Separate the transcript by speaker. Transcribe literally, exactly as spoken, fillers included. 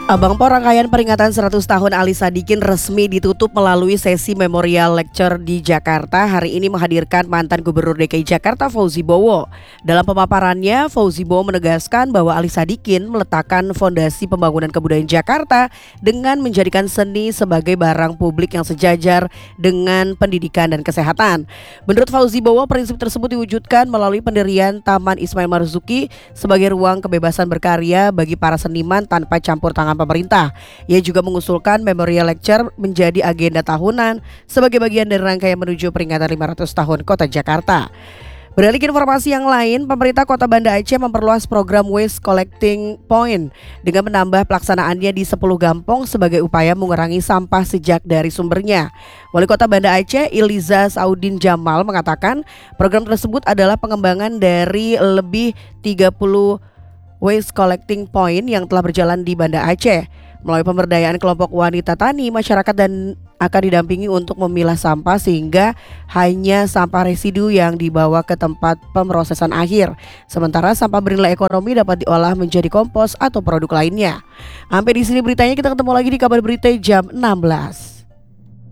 Speaker 1: Abangpo rangkaian peringatan seratus tahun Ali Sadikin resmi ditutup melalui sesi memorial lecture di Jakarta. Hari ini menghadirkan mantan Gubernur D K I Jakarta Fauzi Bowo. Dalam pemaparannya, Fauzi Bowo menegaskan bahwa Ali Sadikin meletakkan fondasi pembangunan kebudayaan Jakarta dengan menjadikan seni sebagai barang publik yang sejajar dengan pendidikan dan kesehatan. Menurut Fauzi Bowo, prinsip tersebut diwujudkan melalui pendirian Taman Ismail Marzuki sebagai ruang kebebasan berkarya bagi para seniman tanpa campur tangan pemerintah. Ia juga mengusulkan memorial lecture menjadi agenda tahunan sebagai bagian dari rangkaian menuju peringatan lima ratus tahun Kota Jakarta. Beralih ke informasi yang lain, pemerintah Kota Banda Aceh memperluas program Waste Collecting Point dengan menambah pelaksanaannya di sepuluh gampong sebagai upaya mengurangi sampah sejak dari sumbernya. Wali Kota Banda Aceh, Iliza Saudin Jamal, mengatakan program tersebut adalah pengembangan dari lebih tiga puluh Waste Collecting Point yang telah berjalan di Banda Aceh. Melalui pemberdayaan kelompok wanita tani, masyarakat dan akan didampingi untuk memilah sampah sehingga hanya sampah residu yang dibawa ke tempat pemrosesan akhir. Sementara sampah bernilai ekonomi dapat diolah menjadi kompos atau produk lainnya. Sampai di sini beritanya, kita ketemu lagi di kabar berita jam enam belas.